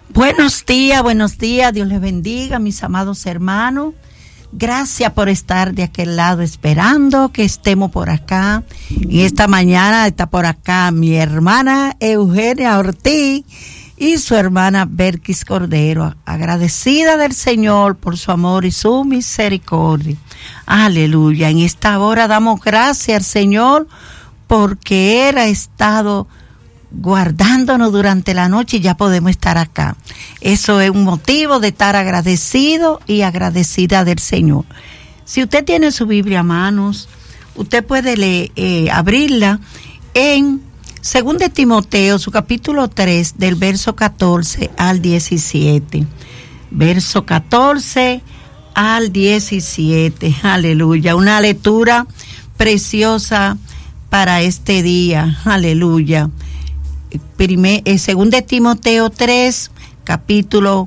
Buenos días, Dios les bendiga, mis amados hermanos. Gracias por estar de aquel lado esperando que estemos por acá. Y esta mañana está por acá mi hermana Eugenia Ortiz y su hermana Berkis Cordero, agradecida del Señor por su amor y su misericordia. Aleluya. En esta hora damos gracias al Señor porque Él ha estado guardándonos durante la noche y ya podemos estar acá. Eso es un motivo de estar agradecido y agradecida del Señor. Si usted tiene su Biblia a manos, usted puede abrirla en 2 Timoteo, su capítulo 3, del verso 14 al 17. Verso 14 al 17. Aleluya. Una lectura preciosa para este día. Aleluya. 2 Timoteo 3, capítulo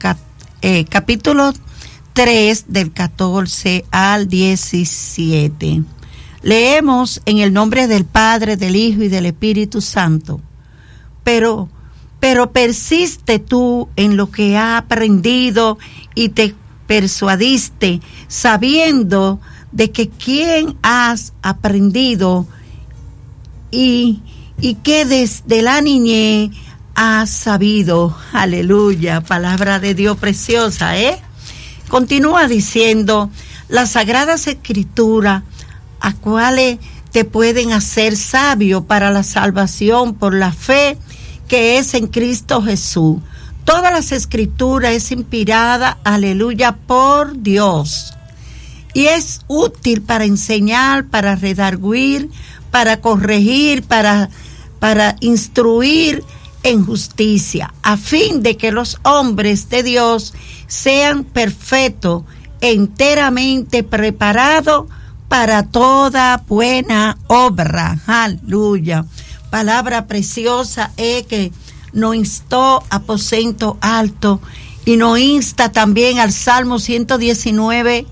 3, del 14 al 17. Leemos en el nombre del Padre, del Hijo y del Espíritu Santo. Pero persiste tú en lo que has aprendido y te persuadiste, sabiendo de que quien has aprendido y que desde la niñez has sabido. Aleluya, palabra de Dios preciosa, Continúa diciendo, las sagradas escrituras, a cuales te pueden hacer sabio para la salvación por la fe que es en Cristo Jesús. Todas las escrituras es inspirada, aleluya, por Dios. Y es útil para enseñar, para redarguir, para corregir, para instruir en justicia, a fin de que los hombres de Dios sean perfectos, enteramente preparados para toda buena obra. Aleluya. Palabra preciosa que nos instó aposento alto y nos insta también al Salmo 119,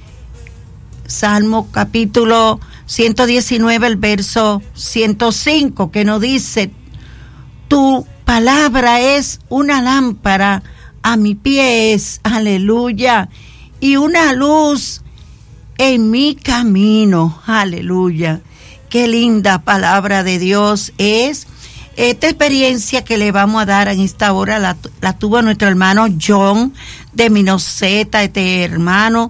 Salmo capítulo 119, el verso 105, que nos dice, tu palabra es una lámpara a mis pies, aleluya, y una luz en mi camino, aleluya. Qué linda palabra de Dios es. Esta experiencia que le vamos a dar en esta hora la tuvo nuestro hermano John de Minnesota, este hermano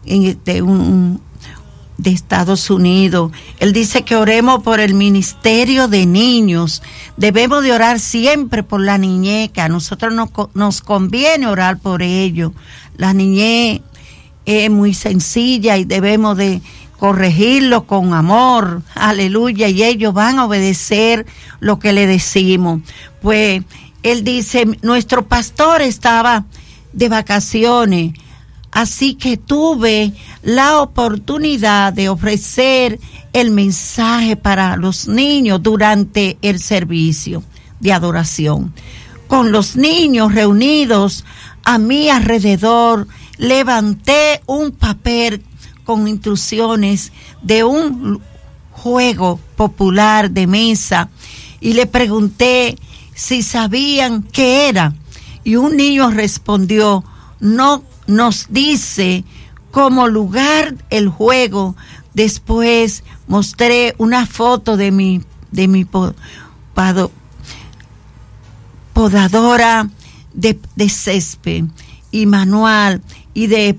de Estados Unidos. Él dice que oremos por el ministerio de niños. Debemos de orar siempre por la niñez, que a nosotros nos conviene orar por ellos. La niñez es muy sencilla y debemos de corregirlo con amor, aleluya, y ellos van a obedecer lo que le decimos. Pues él dice, nuestro pastor estaba de vacaciones, así que tuve la oportunidad de ofrecer el mensaje para los niños durante el servicio de adoración. Con los niños reunidos a mi alrededor, levanté un papel con instrucciones de un juego popular de mesa y le pregunté si sabían qué era. Y un niño respondió, no nos dice como lugar el juego. Después mostré una foto de mi podadora de césped y manual y de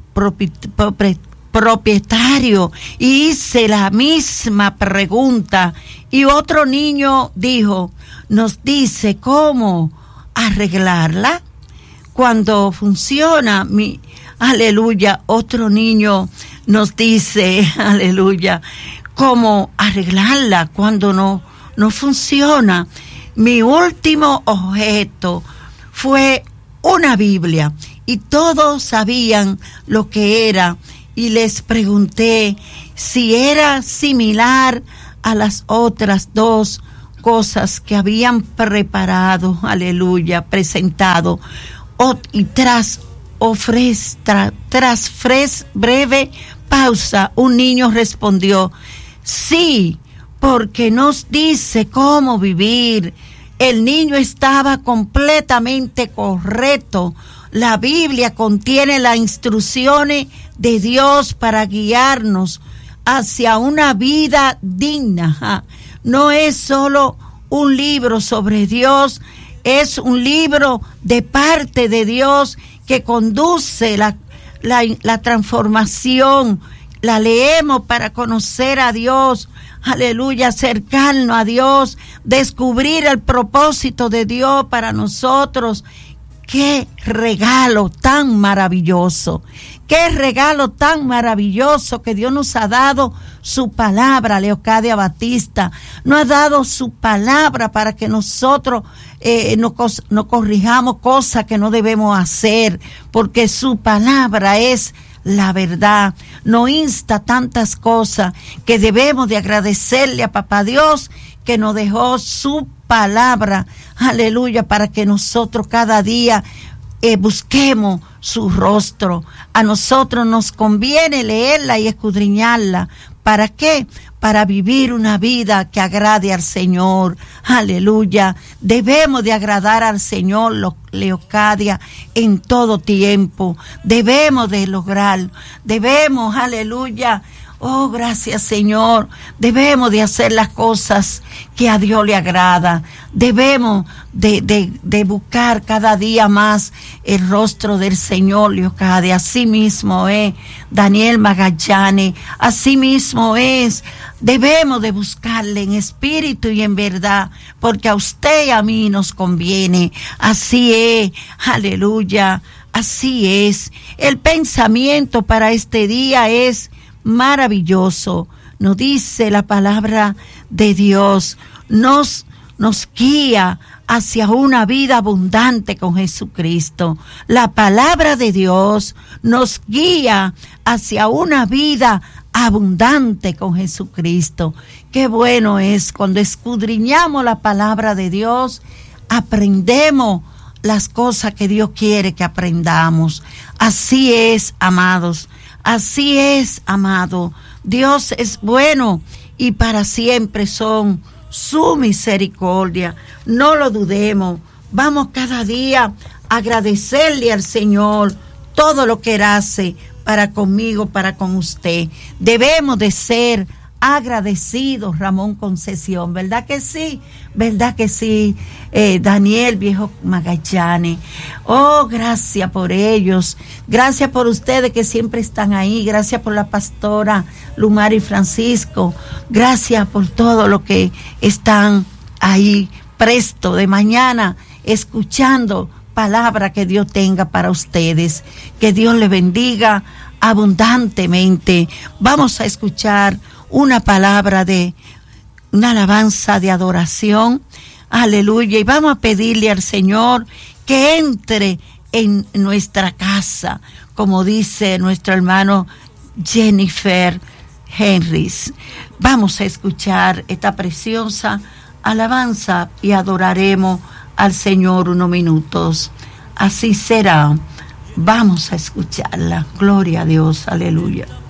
propietario, y hice la misma pregunta y otro niño dijo, nos dice cómo arreglarla cuando funciona. Aleluya. Otro niño nos dice, aleluya, cómo arreglarla cuando no funciona. Mi último objeto fue una Biblia y todos sabían lo que era, y les pregunté si era similar a las otras dos cosas que habían preparado, aleluya, presentado. Y tras breve pausa, un niño respondió, sí, porque nos dice cómo vivir El niño estaba completamente correcto. La Biblia contiene las instrucciones de Dios para guiarnos hacia una vida digna. No es solo un libro sobre Dios, es un libro de parte de Dios que conduce la transformación. La leemos para conocer a Dios, aleluya, acercarnos a Dios, descubrir el propósito de Dios para nosotros. ¡Qué regalo tan maravilloso! ¡Qué regalo tan maravilloso que Dios nos ha dado su palabra! Leocadia Batista nos ha dado su palabra para que nosotros no corrijamos cosas que no debemos hacer, porque su palabra es la verdad. Nos insta tantas cosas que debemos de agradecerle a Papá Dios que nos dejó su palabra, aleluya, para que nosotros cada día busquemos su rostro. A nosotros nos conviene leerla y escudriñarla. ¿Para qué? Para vivir una vida que agrade al Señor, aleluya. Debemos de agradar al Señor, Leocadia, en todo tiempo. Debemos de lograr, debemos, aleluya. Oh, gracias, Señor. Debemos de hacer las cosas que a Dios le agrada. Debemos de buscar cada día más el rostro del Señor, Leocadia. Así mismo es Daniel Magallanes. Así mismo es. Debemos de buscarle en espíritu y en verdad, porque a usted y a mí nos conviene. Así es. Aleluya. Así es. El pensamiento para este día es maravilloso. Nos dice la palabra de Dios, nos guía hacia una vida abundante con Jesucristo. La palabra de Dios nos guía hacia una vida abundante con Jesucristo. Qué bueno es cuando escudriñamos la palabra de Dios, aprendemos las cosas que Dios quiere que aprendamos. Así es, amados. Así es, amado. Dios es bueno y para siempre son su misericordia. No lo dudemos. Vamos cada día a agradecerle al Señor todo lo que Él hace para conmigo, para con usted. Debemos de ser agradecidos, Ramón Concesión, ¿verdad que sí? ¿Verdad que sí? Daniel Viejo Magallanes. Oh, gracias por ellos. Gracias por ustedes que siempre están ahí. Gracias por la pastora Lumari Francisco. Gracias por todo lo que están ahí presto de mañana escuchando palabra que Dios tenga para ustedes. Que Dios les bendiga abundantemente. Vamos a escuchar una palabra de una alabanza de adoración, aleluya, y vamos a pedirle al Señor que entre en nuestra casa, como dice nuestro hermano Jennifer Henrys. Vamos a escuchar esta preciosa alabanza y adoraremos al Señor unos minutos. Así será. Vamos a escucharla. Gloria a Dios, aleluya.